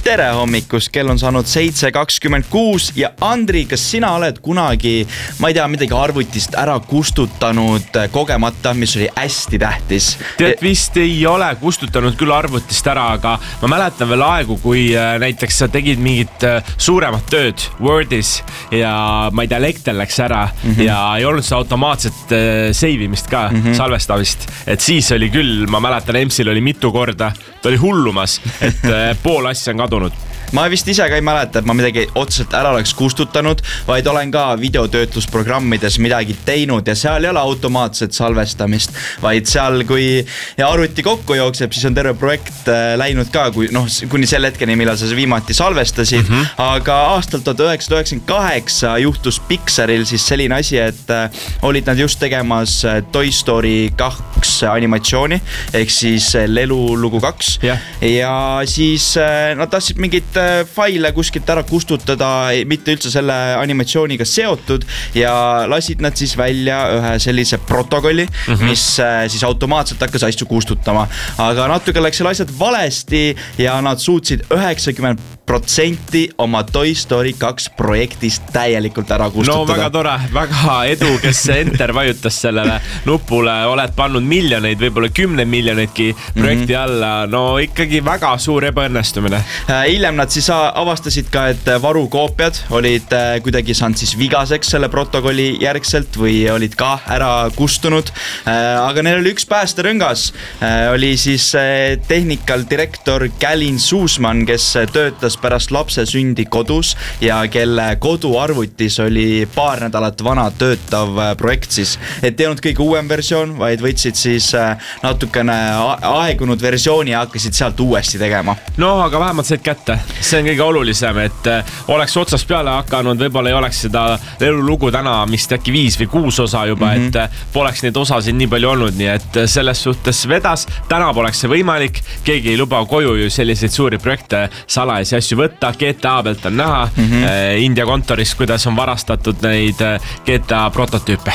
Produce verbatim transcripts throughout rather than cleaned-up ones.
tere hommikust, kell on saanud seitse kakskümmend kuus ja Andri, kas sina oled kunagi, ma ei tea, midagi arvutist ära kustutanud kogemata, mis oli hästi tähtis? Tead, vist ei ole kustutanud küll arvutist ära, aga ma mäletan veel aegu, kui näiteks sa tegid mingit suuremat tööd Wordis ja ma ei tea, Lectel läks ära mm-hmm. ja ei olnud see automaatset save imist ka, mm-hmm. salvestamist. Et siis oli küll, ma mäletan, Emsil oli mitu korda, ta oli hullumas, et pool asja on kadunud. Ma vist ise ka ei mäleta, et ma midagi otseselt ära oleks kustutanud, vaid olen ka videotöötlusprogrammides midagi teinud ja seal ei ole automaatset salvestamist, vaid seal, kui arvuti kokku jookseb, siis on terve projekt läinud ka, kui, noh, kuni selle hetkeni, millal sa viimati salvestasid. Mm-hmm. Aga aastal tuhat üheksasada üheksakümmend kaheksa juhtus Pixaril siis selline asi, et olid nad just tegemas Toy Story kaks animatsiooni, ehk siis Lelulugu kaks. Yeah. Ja siis nad tahtsid mingit faile kuskilt ära kustutada, mitte üldse selle animatsiooniga seotud ja lasid nad siis välja ühe sellise protokolli, mm-hmm. mis siis automaatselt hakkas asju kustutama. Aga natuke läks selle asjad valesti ja nad suutsid üheksakümmend protsenti oma Toy Story kaks projektist täielikult ära kustutada. No väga tore, väga edu, kes enter vajutas sellele nupule, oled pannud miljoneid, võib-olla kümne miljoneidki projekti mm-hmm. alla, no ikkagi väga suur ebaõnnestumine. Hiljem nad siis avastasid ka, et varukoopiad olid kuidagi saanud siis vigaseks selle protokolli järgselt või olid ka ära kustunud. Aga neil oli üks päästerõngas, oli siis tehnikal direktor Gallin Suusman, kes töötas pärast lapse sündi kodus ja kelle koduarvutis oli paar nädalat vana töötav projekt siis. Et ei olnud kõige uuem versioon, vaid võtsid siis natukene aegunud versiooni ja hakkasid sealt uuesti tegema. No, aga vähemalt said kätte. See on kõige olulisem, et oleks otsast peale hakanud, võib-olla ei oleks seda Lelulugu täna, mis äkki viis või kuus osa juba, mm-hmm. et poleks neid osasid nii palju olnud, nii et selles suhtes vedas. Täna poleks see võimalik, keegi ei luba koju ju selliseid suuri projekte salajasi asju võtta, G T A pealt on näha mm-hmm. India kontoris, kuidas on varastatud neid G T A prototüüpe.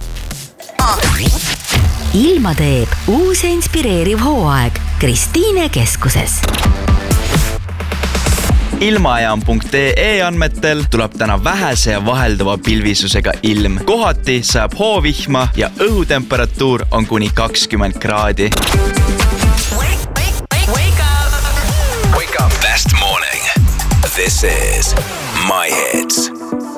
Ilma teeb uus ja inspireeriv hooaeg Kristiine keskuses. Ilmajaam punkt ee andmetel tuleb täna vähese ja vahelduva pilvisusega ilm. Kohati saab hoovihma ja õhutemperatuur on kuni kakskümmend kraadi. Wake, wake, wake, wake up. Wake up. Best morning. This is My Hits.